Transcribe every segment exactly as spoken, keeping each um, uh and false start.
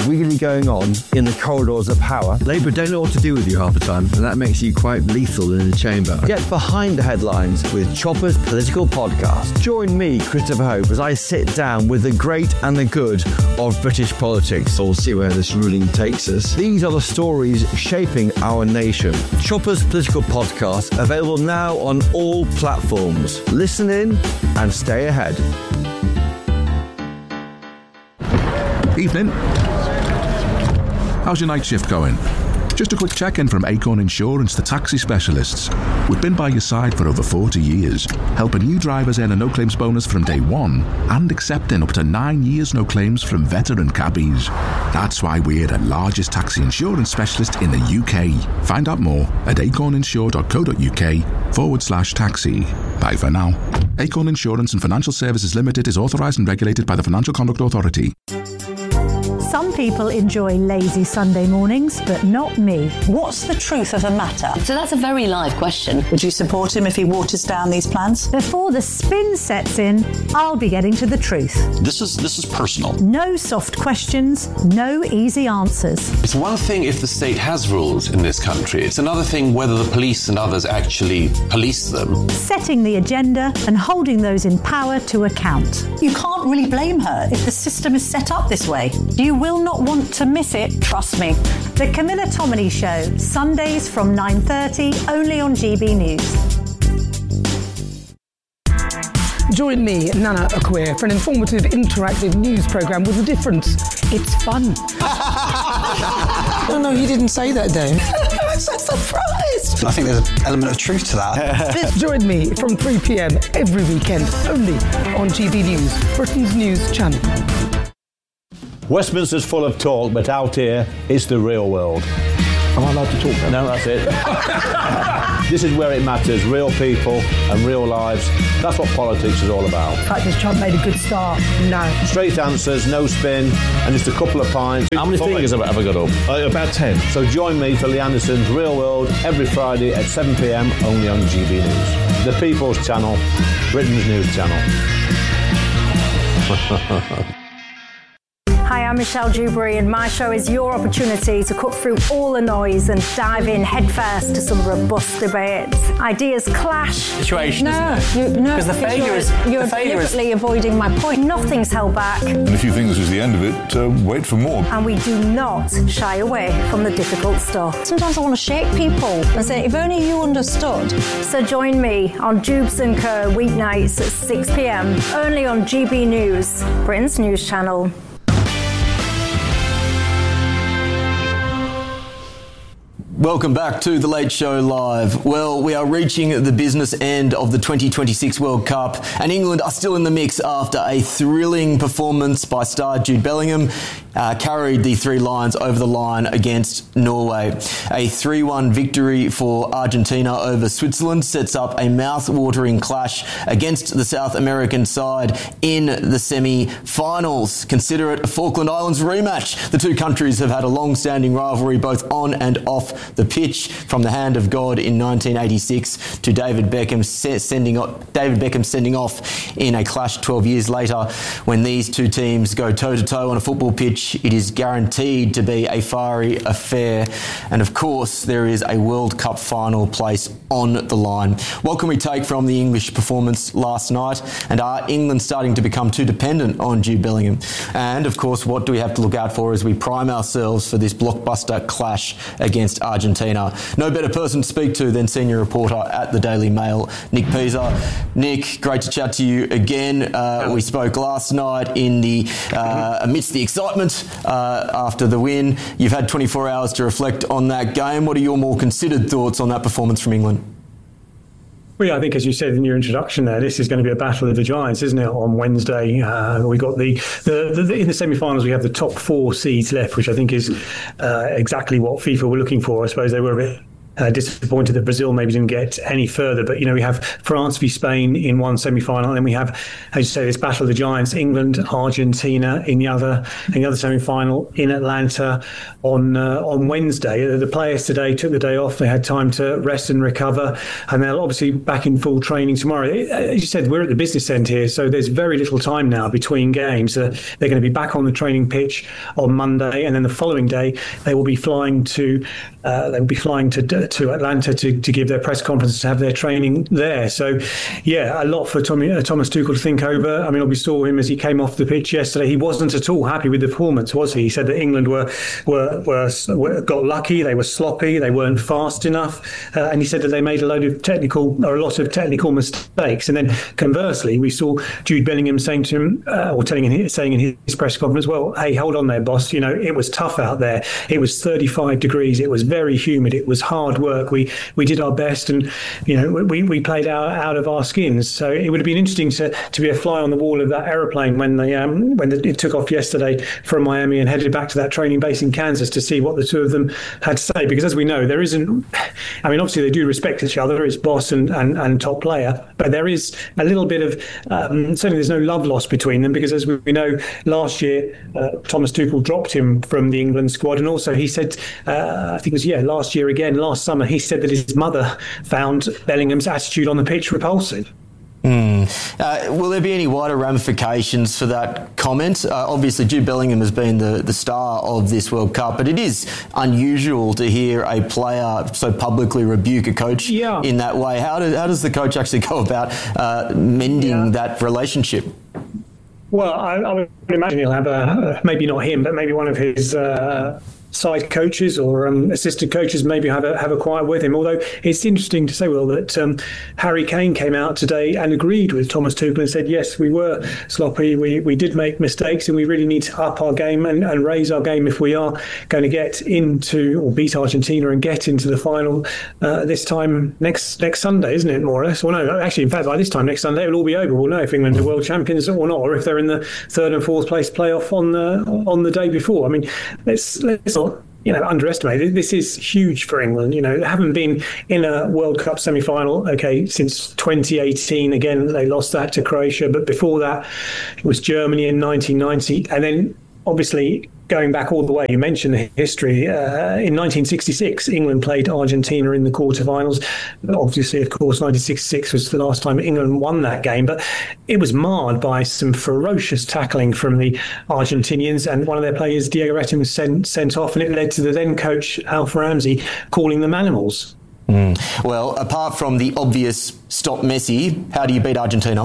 really going on in the corridors of power? Labour don't know what to do with you half the time, and that makes you quite lethal in the chamber. Get behind the headlines with Chopper's Political Podcast. Join me, Christopher Hope, as I sit down with the great and the good of British politics. We'll see where this ruling takes us. These are the stories shaping our nation. Chopper's Political Podcast, available now on all platforms. Listen in and stay ahead. Evening. How's your night shift going? Just a quick check-in from Acorn Insurance, the taxi specialists. We've been by your side for over forty years, helping you drivers earn a no-claims bonus from day one and accepting up to nine years no claims from veteran cabbies. That's why we're the largest taxi insurance specialist in the U K. Find out more at acorninsure.co.uk forward slash taxi. Bye for now. Acorn Insurance and Financial Services Limited is authorised and regulated by the Financial Conduct Authority. Some people enjoy lazy Sunday mornings, but not me. What's the truth of the matter? So that's a very live question. Would you support him if he waters down these plans? Before the spin sets in, I'll be getting to the truth. This is this is personal. No soft questions, no easy answers. It's one thing if the state has rules in this country. It's another thing whether the police and others actually police them. Setting the agenda and holding those in power to account. You can't really blame her if the system is set up this way. You will not want to miss it, trust me. The Camilla Tominey Show, Sundays from nine thirty, only on G B News. Join me, Nana Akua, for an informative, interactive news programme with a difference. It's fun. No, no, you didn't say that, Dave. I'm so surprised. I think there's an element of truth to that. Join me from three p.m. every weekend, only on G B News, Britain's news channel. Westminster's full of talk, but out here, it's the real world. Am I allowed to talk now? No, that's it. This is where it matters, real people and real lives. That's what politics is all about. In fact, has Trump made a good start? No. Straight answers, no spin, and just a couple of pints. How many fingers have I ever got up? Uh, about ten. So join me for Lee Anderson's Real World every Friday at seven p.m. only on G B News. The People's Channel, Britain's news channel. Hi, I'm Michelle Dewberry, and my show is your opportunity to cut through all the noise and dive in headfirst to some robust debates. Ideas clash. Situation, no, isn't it? You, no, because the failure you're, is you're the failure deliberately is... avoiding my point. Nothing's held back. And if you think this is the end of it, uh, wait for more. And we do not shy away from the difficult stuff. Sometimes I want to shake people and say, if only you understood. So join me on Jubes and Kerr weeknights at six p.m. only on G B News, Britain's news channel. Welcome back to The Late Show Live. Well, we are reaching the business end of the twenty twenty-six World Cup, and England are still in the mix after a thrilling performance by star Jude Bellingham uh, carried the Three Lions over the line against Norway. A three one victory for Argentina over Switzerland sets up a mouth-watering clash against the South American side in the semi-finals. Consider it a Falkland Islands rematch. The two countries have had a long-standing rivalry both on and off the pitch, from the hand of God in nineteen eighty-six to David Beckham sending David Beckham sending off in a clash twelve years later. When these two teams go toe-to-toe on a football pitch, it is guaranteed to be a fiery affair. And of course, there is a World Cup final place on the line. What can we take from the English performance last night? And are England starting to become too dependent on Jude Bellingham? And of course, what do we have to look out for as we prime ourselves for this blockbuster clash against Argentina? Argentina. No better person to speak to than senior reporter at the Daily Mail, Nick Pisa. Nick, great to chat to you again. Uh, we spoke last night in the uh, amidst the excitement uh, after the win. You've had twenty-four hours to reflect on that game. What are your more considered thoughts on that performance from England? Well, yeah, I think, as you said in your introduction there, this is going to be a battle of the giants, isn't it? On Wednesday, uh, we got the, the, the in the semi-finals, we have the top four seeds left, which I think is uh, exactly what FIFA were looking for. I suppose they were a bit uh, disappointed that Brazil maybe didn't get any further. But, you know, we have France v Spain in one semi-final, and then we have, as you say, this battle of the giants, England, Argentina in the other in the other semi-final in Atlanta on uh, on Wednesday. The players today took the day off. They had time to rest and recover, and they're obviously back in full training tomorrow. As you said, we're at the business centre here, so there's very little time now between games. Uh, they're going to be back on the training pitch on Monday, and then the following day they will be flying to uh, they will be flying to to Atlanta to, to give their press conference, to have their training there. So, yeah, a lot for Tommy, uh, Thomas Tuchel to think over. I mean, we saw him as he came off the pitch yesterday. He wasn't at all happy with the performance, was he? He said that England were were, were, were got lucky. They were sloppy. They weren't fast enough, uh, and he said that they made a load of technical or a lot of technical mistakes. And then conversely, we saw Jude Bellingham saying to him, uh, or telling him, saying in his press conference, "Well, hey, hold on there, boss. You know, it was tough out there. It was thirty-five degrees. It was very humid. It was hard work. We we did our best, and you know, we, we played out, out of our skins. So it would have been interesting to, to be a fly on the wall of that aeroplane when they um, when the, it took off yesterday from Miami and headed back to that training base in Kansas to see what the two of them had to say. Because as we know, there isn't. I mean, obviously they do respect each other. It's boss and, and, and top player, but there is a little bit of um, certainly there's no love lost between them, because as we know, last year uh, Thomas Tuchel dropped him from the England squad, and also he said uh, I think it was yeah last year again last summer he said that his mother found Bellingham's attitude on the pitch repulsive. Mm. Uh, will there be any wider ramifications for that comment? Uh, obviously, Jude Bellingham has been the, the star of this World Cup, but it is unusual to hear a player so publicly rebuke a coach yeah. in that way. How, do, how does the coach actually go about uh, mending yeah. that relationship? Well, I, I would imagine he'll have a, maybe not him, but maybe one of his uh, side coaches or um, assistant coaches maybe have a have a quiet with him. Although it's interesting to say, Will, that um, Harry Kane came out today and agreed with Thomas Tuchel and said, yes, we were sloppy, we we did make mistakes, and we really need to up our game and, and raise our game if we are going to get into or beat Argentina and get into the final uh, this time next next Sunday, isn't it, more or less? Well, no, actually, in fact, by this time next Sunday it'll all be over. We'll know if England are world champions or not, or if they're in the third and fourth place playoff on the on the day before. I mean, let's let's you know, underestimated. This is huge for England. You know, they haven't been in a World Cup semi-final, okay, since twenty eighteen. Again, they lost that to Croatia, but before that, it was Germany in nineteen ninety, and then obviously going back all the way, you mentioned the history. Uh, in nineteen sixty-six, England played Argentina in the quarterfinals. Obviously, of course, nineteen sixty-six was the last time England won that game, but it was marred by some ferocious tackling from the Argentinians, and one of their players, Diego Retem, was sent, sent off, and it led to the then coach, Alf Ramsey, calling them animals. Mm. Well, apart from the obvious stop Messi, how do you beat Argentina?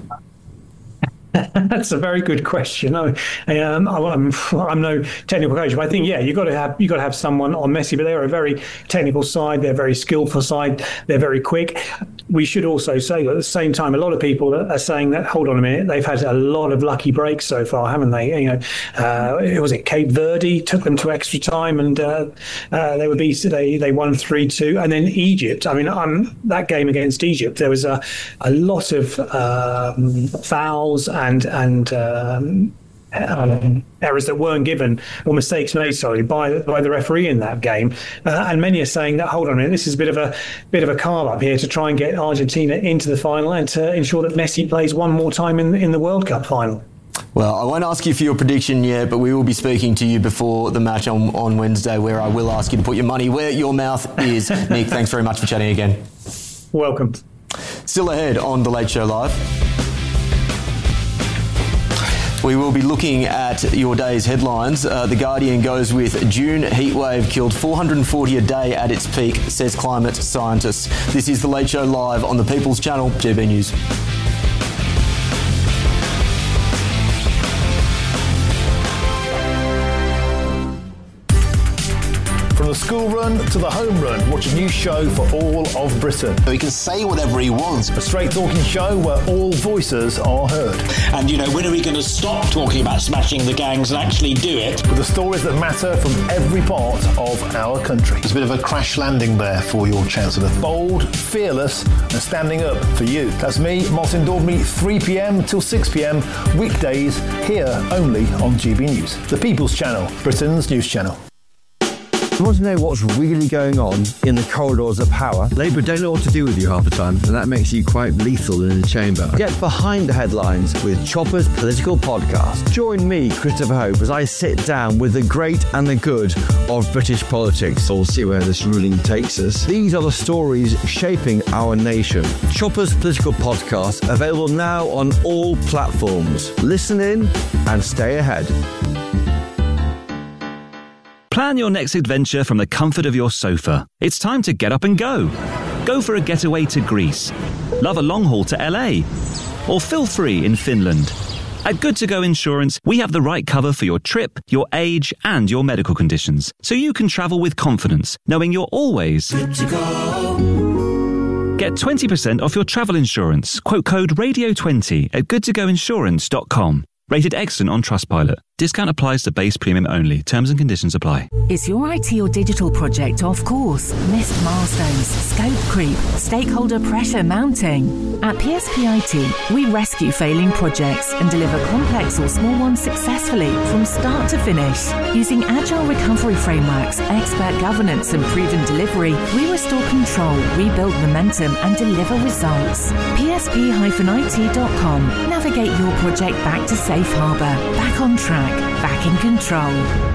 That's a very good question. I, um, I'm, I'm no technical coach, but I think yeah, you got to have you got to have someone on Messi. But they're a very technical side. They're a very skillful side. They're very quick. We should also say at the same time, a lot of people are saying that. Hold on a minute, they've had a lot of lucky breaks so far, haven't they? You know, uh, it was it Cape Verde took them to extra time, and uh, uh, they were beat. They they won three two, and then Egypt. I mean, um, that game against Egypt, there was a a lot of um, fouls and and um, um, errors that weren't given, or mistakes made, sorry, by by the referee in that game. Uh, and many are saying that, hold on a minute, this is a bit of a bit of a carve up here to try and get Argentina into the final and to ensure that Messi plays one more time in in the World Cup final. Well, I won't ask you for your prediction yet, but we will be speaking to you before the match on, on Wednesday, where I will ask you to put your money where your mouth is. Nick, thanks very much for chatting again. Welcome. Still ahead on The Late Show Live, we will be looking at your day's headlines. Uh, the Guardian goes with June heatwave killed four hundred forty a day at its peak, says climate scientists. This is The Late Show Live on the People's Channel, G B News. From the school run to the home run, watch a new show for all of Britain. He can say whatever he wants. A straight talking show where all voices are heard. And, you know, when are we going to stop talking about smashing the gangs and actually do it? With the stories that matter from every part of our country. There's a bit of a crash landing there for your Chancellor. Bold, fearless and standing up for you. That's me, Martin Daubney, three p.m. till six p.m. weekdays, here only on G B News. The People's Channel, Britain's news channel. You want to know what's really going on in the corridors of power? Labour don't know what to do with you half the time, and that makes you quite lethal in the chamber. Get behind the headlines with Chopper's Political Podcast. Join me, Christopher Hope, as I sit down with the great and the good of British politics. We'll see where this ruling takes us. These are the stories shaping our nation. Chopper's Political Podcast, available now on all platforms. Listen in and stay ahead. Plan your next adventure from the comfort of your sofa. It's time to get up and go. Go for a getaway to Greece. Love a long haul to L A. Or feel free in Finland. At Good To Go Insurance, we have the right cover for your trip, your age, and your medical conditions, so you can travel with confidence, knowing you're always good to go. Get twenty percent off your travel insurance. Quote code radio twenty at good to go insurance dot com. Rated excellent on Trustpilot. Discount applies to base premium only. Terms and conditions apply. Is your I T or digital project off course? Missed milestones? Scope creep? Stakeholder pressure mounting? At P S P I T, we rescue failing projects and deliver complex or small ones successfully from start to finish. Using agile recovery frameworks, expert governance and proven delivery, we restore control, rebuild momentum and deliver results. P S P I T dot com. Navigate your project back to safe harbour, back on track, back in control.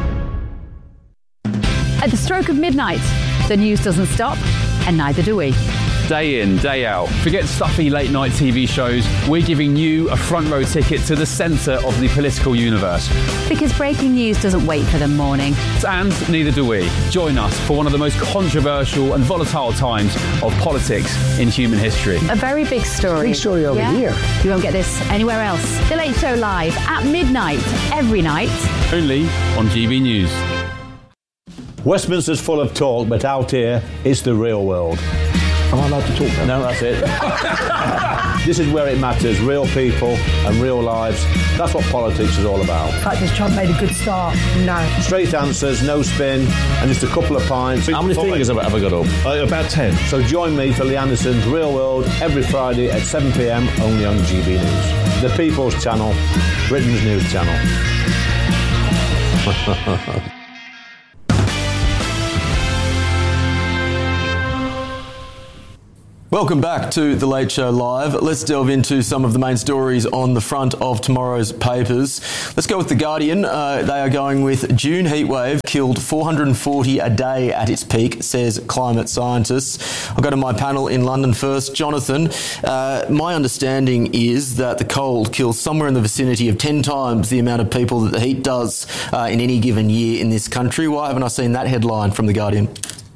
At the stroke of midnight, the news doesn't stop, and neither do we. Day in, day out. Forget stuffy late night T V shows. We're giving you a front row ticket to the centre of the political universe. Because breaking news doesn't wait for the morning. And neither do we. Join us for one of the most controversial and volatile times of politics in human history. A very big story. Big story over yeah? here. You won't get this anywhere else. The Late Show live at midnight, every night. Only on G B News. Westminster's full of talk, but out here, it's the real world. Am I allowed to talk now? No, that's it. This is where it matters, real people and real lives. That's what politics is all about. In fact, has Trump made a good start? No. Straight answers, no spin, and just a couple of pints. How many fingers have I ever got up? Uh, about ten. So join me for Lee Anderson's Real World every Friday at seven p.m. only on G B News. The People's Channel, Britain's news channel. Welcome back to The Late Show Live. Let's delve into some of the main stories on the front of tomorrow's papers. Let's go with The Guardian. Uh, they are going with June heatwave killed four hundred forty a day at its peak, says climate scientists. I'll go to my panel in London first. Jonathan, uh, my understanding is that the cold kills somewhere in the vicinity of ten times the amount of people that the heat does uh, in any given year in this country. Why haven't I seen that headline from The Guardian?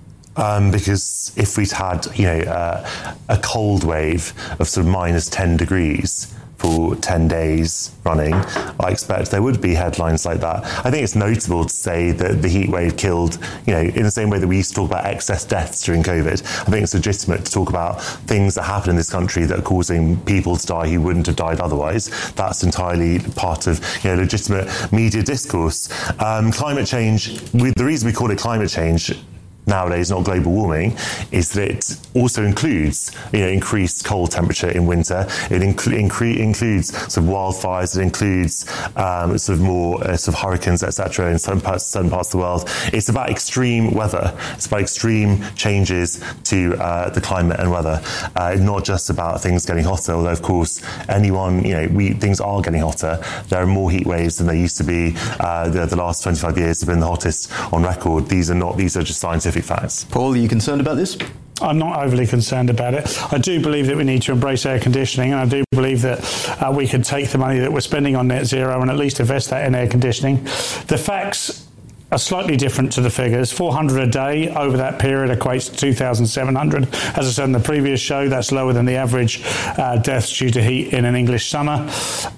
Um, because if we'd had, you know, uh, a cold wave of sort of minus ten degrees for ten days running, I expect there would be headlines like that. I think it's notable to say that the heat wave killed, you know, in the same way that we used to talk about excess deaths during COVID. I think it's legitimate to talk about things that happen in this country that are causing people to die who wouldn't have died otherwise. That's entirely part of, you know, legitimate media discourse. Um, climate change, we, the reason we call it climate change nowadays, not global warming, is that it also includes, you know, increased cold temperature in winter. It incl- incre- includes sort of wildfires. It includes um, sort of more uh, sort of hurricanes, et cetera, in certain parts, certain parts of the world. It's about extreme weather. It's about extreme changes to uh, the climate and weather. Uh, not just about things getting hotter. Although, of course, anyone, you know, we things are getting hotter. There are more heat waves than there used to be. Uh, the, the last twenty-five years have been the hottest on record. These are not. These are just scientific facts. Paul, are you concerned about this? I'm not overly concerned about it. I do believe that we need to embrace air conditioning, and I do believe that uh, we could take the money that we're spending on net zero and at least invest that in air conditioning. The facts are slightly different to the figures. four hundred a day over that period equates to two thousand seven hundred. As I said in the previous show, that's lower than the average uh, deaths due to heat in an English summer.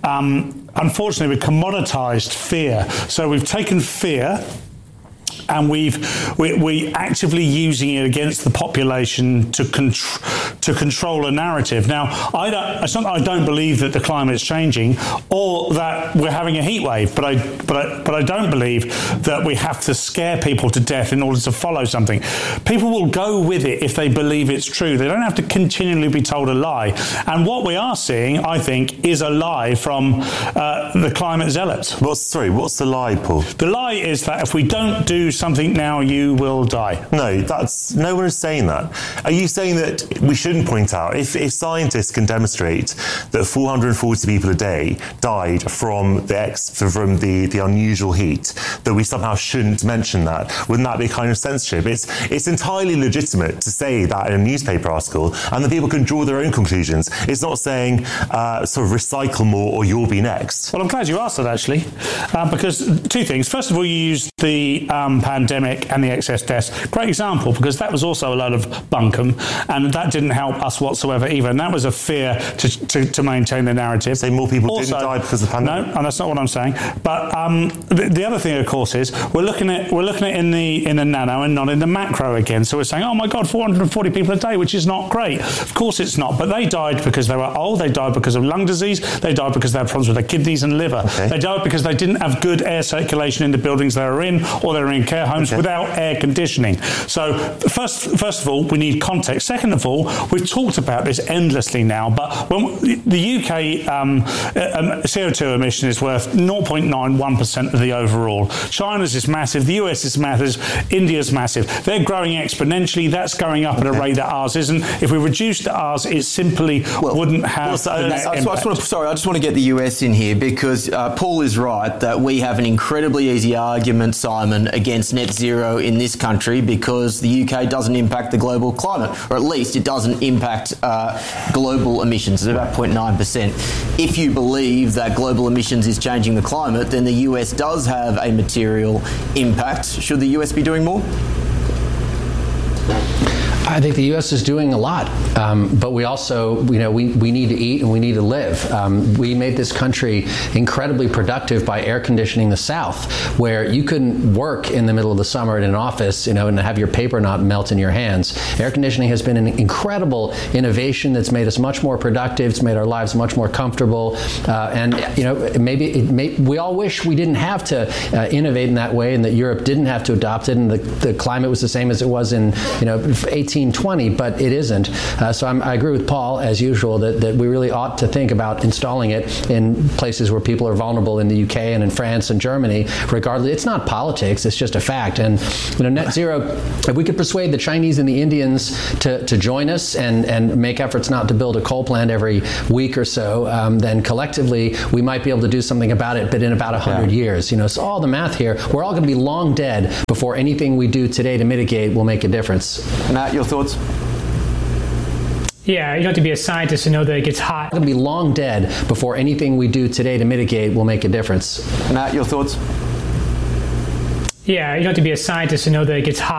Um, unfortunately, we've commoditised fear. So we've taken fear and we've we we actively using it against the population to contr- to control a narrative. Now, I don't. It's not that I don't believe that the climate is changing or that we're having a heat wave, but I but I, but I don't believe that we have to scare people to death in order to follow something. People will go with it if they believe it's true. They don't have to continually be told a lie. And what we are seeing, I think, is a lie from uh, the climate zealots. What's sorry? What's the lie, Paul? The lie is that if we don't do something now, you will die. No, that's no one is saying that. Are you saying that we shouldn't point out if, if scientists can demonstrate that four hundred forty people a day died from the ex, from the, the unusual heat, that we somehow shouldn't mention that? Wouldn't that be kind of censorship? It's it's entirely legitimate to say that in a newspaper article, and then people can draw their own conclusions. It's not saying uh, sort of recycle more or you'll be next. Well, I'm glad you asked that, actually, uh, because two things. First of all, you used the um, pandemic and the excess deaths. Great example, because that was also a load of bunkum, and that didn't help us whatsoever either. And that was a fear to, to, to maintain the narrative. Say more people also, didn't die because of the pandemic. No, and that's not what I'm saying. But um, the, the other thing, of course, is we're looking at we're looking at in the in the nano and not in the macro again. So we're saying, oh my God, four hundred forty people a day, which is not great. Of course, it's not. But they died because they were old. They died because of lung disease. They died because they had problems with their kidneys and liver. Okay. They died because they didn't have good air circulation in the buildings they were in, or they were in care homes okay. without air conditioning. So first, first of all, we need context. Second of all, we've talked about this endlessly now, but when the U K um, C O two emission is worth zero point nine one percent of the overall. China's is massive. The U S is massive. India's massive. They're growing exponentially. That's going up okay. at a rate that ours isn't. If we reduced ours, it simply well, wouldn't have well, so, the net I, I, impact. I just want to, sorry, I just want to get the U S in here because uh, Paul is right that we have an incredibly easy argument, Simon, against net zero in this country because the U K doesn't impact the global climate, or at least it doesn't impact uh, global emissions. It's about zero point nine percent. If you believe that global emissions is changing the climate, then the U S does have a material impact. Should the U S be doing more? I think the U S is doing a lot, um, but we also, you know, we, we need to eat and we need to live. Um, we made this country incredibly productive by air conditioning the South, where you couldn't work in the middle of the summer in an office, you know, and have your paper not melt in your hands. Air conditioning has been an incredible innovation that's made us much more productive. It's made our lives much more comfortable. Uh, and, you know, maybe it may, we all wish we didn't have to uh, innovate in that way and that Europe didn't have to adopt it and the, the climate was the same as it was in, you know, eighteen twenty, but it isn't. Uh, so I'm, I agree with Paul, as usual, that, that we really ought to think about installing it in places where people are vulnerable in the U K and in France and Germany. Regardless, it's not politics; it's just a fact. And you know, net zero. If we could persuade the Chinese and the Indians to, to join us and and make efforts not to build a coal plant every week or so, um, then collectively we might be able to do something about it. But in about a hundred yeah. years, you know, so all the math here, we're all going to be long dead before anything we do today to mitigate will make a difference. Matt, your thoughts? Yeah, you don't have to be a scientist to know that it gets hot. We're going to be long dead before anything we do today to mitigate will make a difference. Matt, your thoughts? Yeah, you don't have to be a scientist to know that it gets hot.